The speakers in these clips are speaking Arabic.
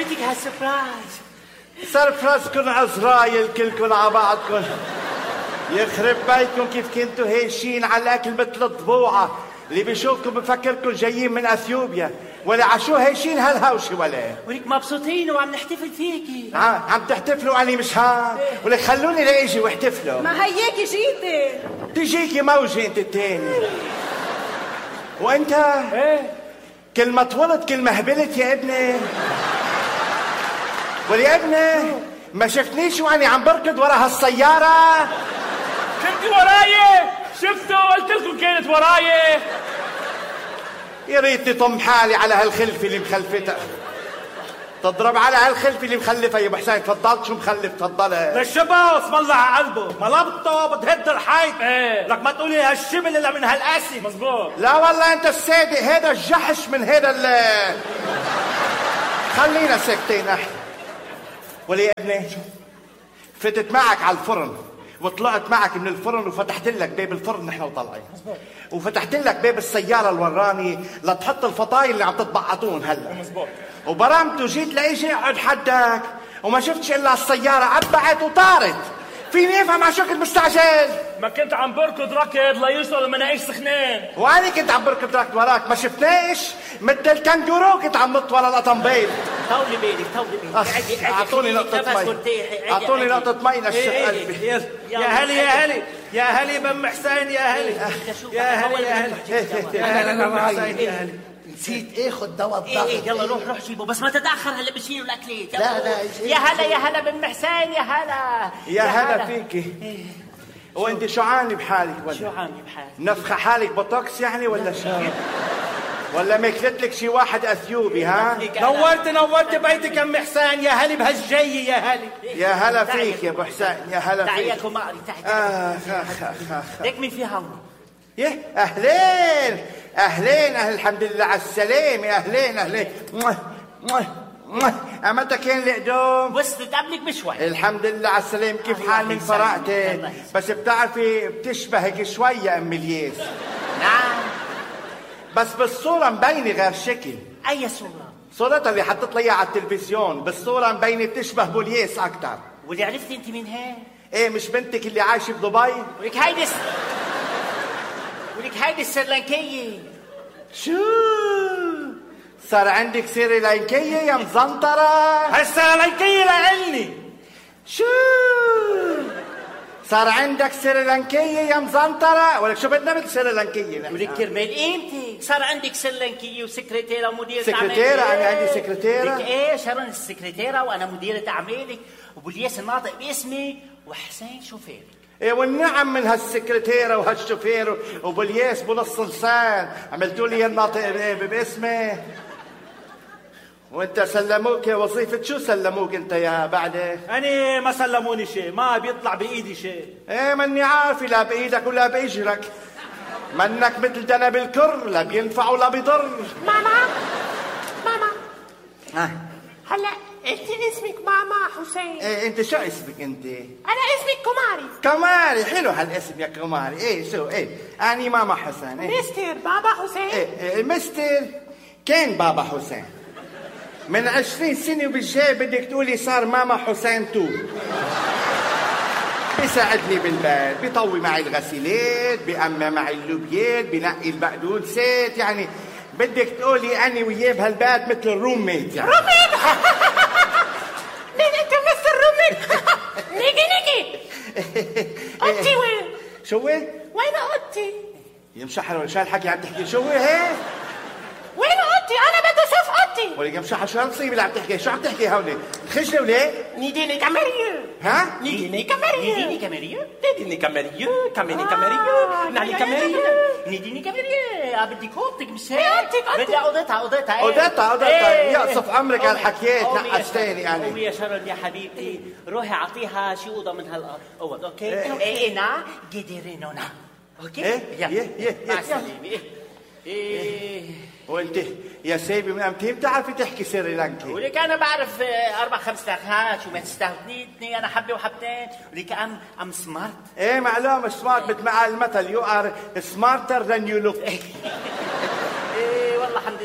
عجبتك هالسبرايز؟ سربرايزكن عزرايل كلكن على بعضكن. يخرب بيتكم كيف كنتوا هيشين على الاكل مثل الضبوعه، اللي بيشوفكم بفكركم جايين من اثيوبيا، ولا عشو هيشين هالهوشه ولا؟ ولك مبسوطين وعم نحتفل فيكي. عم تحتفلوا أنا مش ها؟ ولك خلوني لاجي واحتفلوا. ما هيك جيتي. تجيكي موجة انت التاني. وانت كل ما طولت كل ما هبلت يا ابني. ويا ابني ما شفتنيش وانا عم بركض ورا هالسيارة؟ كنت وراي، شفته قلت لكم كانت وراي. يا ريتني طم حالي على هالخلفة اللي مخلفتها. تضرب على هالخلفة اللي مخلفها يا ابو حسين. تفضلت شو مخلف؟ تفضلت للشبه اسمع على قلبه، ملبطه بتهد الحيط. لك ما تقولي هالشبل الا من هالقاسي. مزبوط. لا والله انت الصادق، هذا الجحش من هذا خلينا ساكتين احنا. ولي يا ابني فتت معك على الفرن وطلعت معك من الفرن وفتحت لك باب الفرن نحن وطالعين، وفتحت لك باب السياره الوراني لتحط الفطاير اللي عم تتبعطون هلا. مزبوط. وبرمت وجيت لاجي اقعد حدك وما شفتش الا السياره عبعت وطارت. فيني افهم على شكل مستعجل؟ ما كنت عم بركض ركض ليوصل المناقيش سخنان. وانا كنت عم بركض ركض وراك ما شفتنيش؟ مثل الكنجورو كنت عم نط ورا القطنبيل. طولي بالك طولي بالك. اعطوني نقطة مي، اعطوني نقطة مي نشف قلبي. يا هلي يا هلي يا هلي بم حسين يا هلي يا هلي يا هلي يا هلي. نسيت اخذ دواء الضغط. يلا روح جيبه، بس ما تتاخر هلا بشيلوا الاكلات. لا يا هلا بم حسين. يا هلا يا هلا فيكي. وانت شو عامله بحالك؟ ولا شو عامله بحالك؟ نفخه حالك بوتوكس يعني ولا شو؟ ولا ماكلت لك شي واحد اثيوبي؟ ها نورت بيتك ام حسين. يا هلي بهالجي يا هلي. يا هلا فيك يا ابو حسين. يا هلا فيك. تعي يا كماري تعي. ليك مين في هون؟ يه اهلين اهل الحمد لله على السلامه. اهلين امتى كان القدوم؟ وصلت قبلك بشوي. الحمد لله على السلامه. كيف حال من فرقتي؟ بس بتعرفي بتشبهك شوي يا ام الياس. نعم بس بالصوره مبينه غير شكل. اي صوره؟ صورتها اللي حطت لي على التلفزيون بالصوره مبينه بتشبه بولياس اكثر. واللي عرفتي انت من هي؟ ايه مش بنتك اللي عايشه بدبي؟ ولك هيدي السريلانكيه. شو صار عندك سريلانكيه يا مزنطره؟ هالسريلانكيه لعلني. شو صار عندك سريلانكيه يا مزنطره؟ ولك شو بدنا من سريلانكيه؟ ولك كرمال قيمتك صار عندك سريلانكيه وسكرتيره ومديره سكرتيره. انا عندي سكرتيره. لك ايه شرن السكرتيره وانا مديره اعمالك وبولياس الناطق باسمي وحسين شوفيرك. ايه والنعم من هالسكرتيره وهالشوفير وبولياس بنص لسان عملتوا لي الناطق باسمي. وانت سلموك وظيفه شو سلموك انت يا بعده؟ انا ما سلموني شيء، ما بيطلع بايدي شيء. ايه ماني عارفه لا بايدك ولا باجرك. منك مثل دنب الكر لا بينفع ولا بيضر. ماما هلا انت اسمك ماما حسين. ايه انت شو اسمك انت؟ انا اسمي كماري. كماري حلو هالاسم يا كماري. ايه شو ايه اني ماما حسين. ايه مستر بابا حسين. ايه مستر كان بابا حسين من 20 سنة وبالجاي بدك تقولي صار ماما حسين 2. بيساعدني بالبيت، بيطوي معي الغسيلات، بيأمى معي اللوبيات، بنقي البقدونسات. يعني بدك تقولي أنا وياه بهالبيت مثل الروم ميت يعني. روميت مين انت مستر روميت؟ نيجي اوضتي وين؟ شو وين اوضتي؟ يا مشحر شو هالحكي عم تحكي؟ شو هي؟ وين اوضتي؟ انا بدي اشوف اوضتي. ولك يا مشحر شو هالمصيبة اللي عم تحكي؟ شو عم تحكي هوني؟ خجلة وليه؟ نيديني كاميريا. ها؟ نيديني كاميريا. نيديني كاميريا. نيديني كاميريا. نعني كاميريا. نيديني كاميريا. بدي كوبتك مش هيك؟ بدي اوضتها. اوضتها. يقصف عمرك هالحكيات نقشتيني يعني. قومي يا شرل يا حبيبتي، روحي اعطيها شي اوضه من هالاوض. اوكي؟ ايه نا قدرينونا. اوكي؟ ايه مع السلامه. ايه وانت يا سيبي من امتى بتعرفي تحكي سريلانكي؟ ولك انا بعرف 4-5 لغات وما تستهدني انا حبه وحبتين. ولك ام سمارت. ايه معلومه سمارت مثل ما قال المثل يو ار سمارتر ذان يو لوك. ايه والله الحمد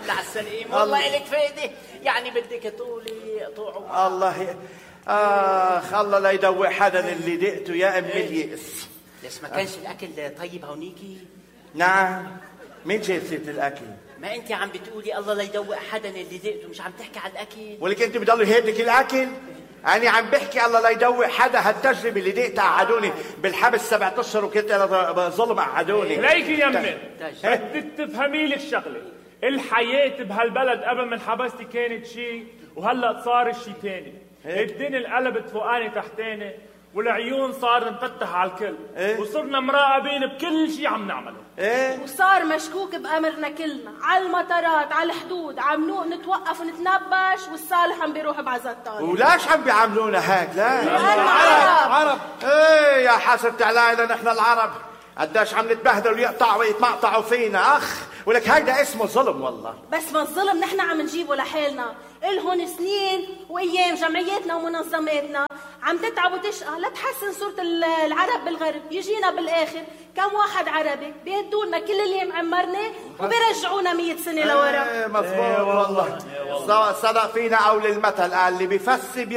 الحمد على السلامة. والله إلك فايدة، يعني بدك طولي طوع. الله الله لا يدوق حدا اللي دقته يا أم اليأس. ليش ما كانش الأكل طيب هونيكي؟ نعم. مين جايب سيرة الأكل؟ ما أنت عم بتقولي الله لا يدوق حدا اللي دقته، مش عم تحكي على الأكل؟ ولك أنت بضل يهيب لك الأكل؟ أنا عم بحكي الله لا يدوق حدا. هالتجربة اللي دقتها قعدوني بالحبس 7 أشهر وكنت أنا ظلم قعدوني. ليكي يمي بدك تفهمي لك شغلة، الحياة بهالبلد قبل ما انحبستي كانت شيء وهلا صار شيء تاني. الدنيا انقلبت فوقاني تحتاني والعيون صار مفتح على الكل. وصرنا مراقبين بكل شيء عم نعمله. وصار مشكوك بأمرنا كلنا، على المطارات، على الحدود، عم نتوقف ونتنبش، والصالح عم بيروح بعزات طالع. ولاش عم بيعاملونا هيك؟ لا عرب. ايه يا حسرة علينا نحن العرب، قديش عم نتبهدل ويقطعوا ويتمقطعوا فينا. ولك هيدا اسمه ظلم والله. بس ما الظلم نحن عم نجيبه لحالنا، إلهن سنين وايام جمعياتنا ومنظماتنا عم تتعب وتشقى لتحسن صورة العرب بالغرب. يجينا بالاخر كم واحد عربي بيهدولنا كل اللي معمرنا وبيرجعونا 100 سنة لورا. مظبوط والله. صدق فينا قول المثل قال اللي بيفسي